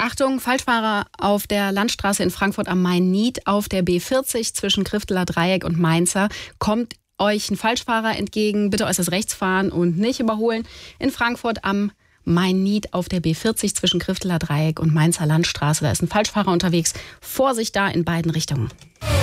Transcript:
Achtung, Falschfahrer auf der Landstraße in Frankfurt am Main-Nied auf der B40 zwischen Krifteler Dreieck und Mainzer. Kommt euch ein Falschfahrer entgegen, bitte äußerst rechts fahren und nicht überholen. In Frankfurt am Main-Nied auf der B40 zwischen Krifteler Dreieck und Mainzer Landstraße. Da ist ein Falschfahrer unterwegs. Vorsicht da in beiden Richtungen.